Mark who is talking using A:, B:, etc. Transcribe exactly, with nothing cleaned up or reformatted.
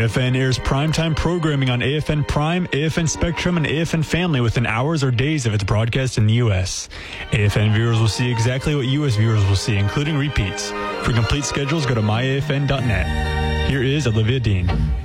A: A F N airs primetime programming on A F N Prime, A F N Spectrum, and A F N Family within hours or days of its broadcast in the U S. A F N viewers will see exactly what U S viewers will see, including repeats. For complete schedules, go to my A F N dot net. Here is Olivia Dean.